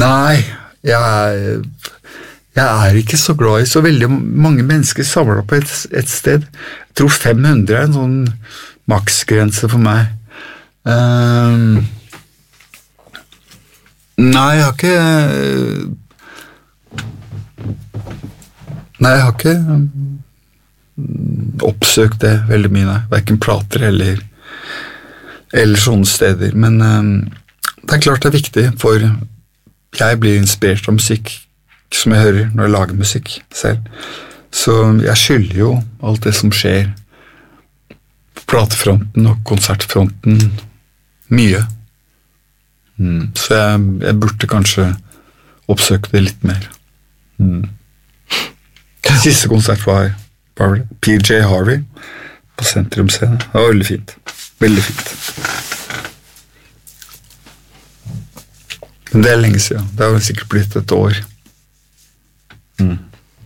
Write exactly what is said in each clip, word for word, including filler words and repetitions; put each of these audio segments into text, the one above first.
Nei, jeg er, jeg er ikke så glad i så veldig mange mennesker samlet på et, et sted. Jeg tror fem hundre er en sånn maksgrense for meg. Um, nei, jeg har ikke... Nei, jeg har ikke um, oppsøkt det veldig mye, nei. Hverken plater eller, eller sånne steder. Men um, det er klart det er viktig, for jeg blir inspirert av musikk som jeg hører når jeg lager musikk selv. Så jeg skylder jo alt det som skjer på platefronten og konsertfronten mye. Mm. Så jeg, jeg burde kanskje oppsøke det litt mer. Mm. Siste konsert var, var P J Harvey på Sentrumscenen. Det var veldig fint. Veldig fint. Men det er lenge siden. Det har sikkert blitt et år. Mm.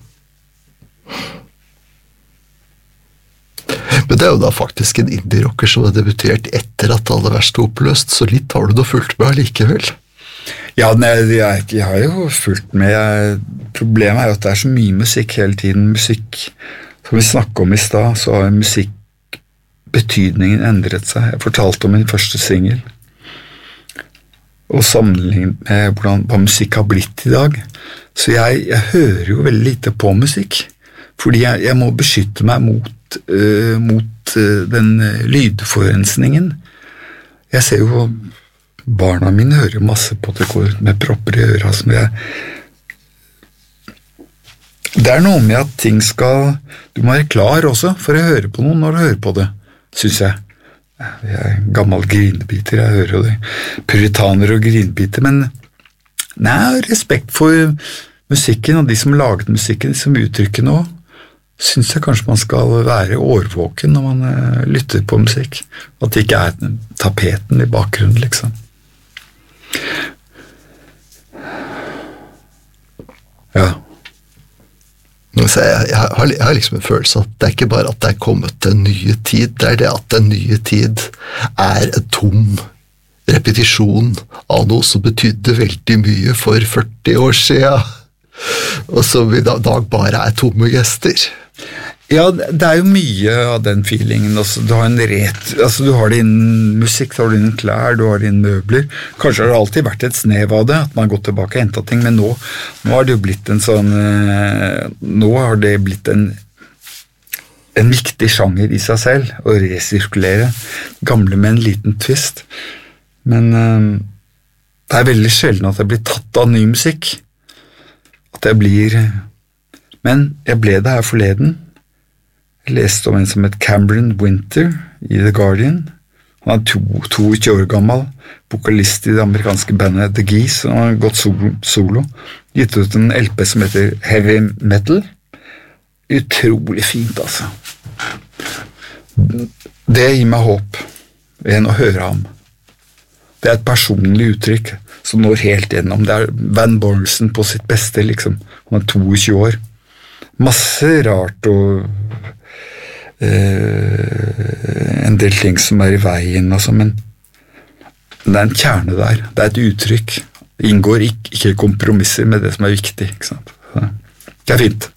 Men det er jo da faktisk en indie-rocker som har debutert etter at Aller Verst var oppløst, så litt har du da fulgt med allikevel. Ja, nei, jeg, jeg har jo fulgt med. Jeg, problemet er jo at det er så mye musikk hele tiden. Musikk, som vi snakket om i sted, så har musikk betydningen endret seg. Jeg fortalte om min første single, og sammenlignet med hvordan, hva musikk har blitt i dag. Så jeg, jeg hører jo veldig lite på musikk, fordi jeg, jeg må beskytte meg mot, uh, mot uh, den uh, lydforurensningen. Jeg ser jo barna mine hører masse på det med propper i øra som jeg... Det er noe med at ting skal... Du må være klar også for å høre på noe når du hører på det, synes jeg. Jeg er gammel grinebiter, jeg hører jo det. Puritaner og grinebiter, men nei, respekt for musikken og de som laget musikken, de som uttrykker noe, synes jeg kanskje man skal være årvåken når man uh, lytter på musikk. At det ikke er tapeten i bakgrunnen, liksom. Ja. Så jeg, jeg, har, jeg har liksom en følelse at det er ikke bare at det er kommet til en nye tid, det er det at den nye tid er en tom repetisjon av noe som betydde veldig mye for førti år siden, og som i dag bare er tomme gester. Ja, det er jo mye av den feelingen. Altså, du har en ret, altså, du har din musikk, du har din klær, du har din møbler. Kanskje har det alltid vært et snev av det, at man har gått tilbake og hentet ting, men nå, nå har det jo blitt en sånn, nå har det blitt en, en viktig sjanger i seg selv, å resirkulere gamle med en liten twist. Men det er veldig sjelden at jeg blir tatt av ny musikk. At jeg blir... Men jeg ble det her forleden. Jeg leste om en som het Cameron Winter i The Guardian. Han er tjueto år gammel, vokalist i det amerikanske bandet The Geese, og han har gått solo, solo. Gitt ut en L P som heter Heavy Metal. Utrolig fint, altså. Det gir meg håp enn å høre ham. Det er et personlig uttrykk som når helt gjennom. Det er Van Morrison på sitt beste, liksom. Han er tjueto år. Masse rart og eh, en del ting som er i veien, altså, men det er en kjerne der. Det er et uttrykk. Det inngår ikke, ikke kompromisser med det som er viktig, ikke sant? Det er fint.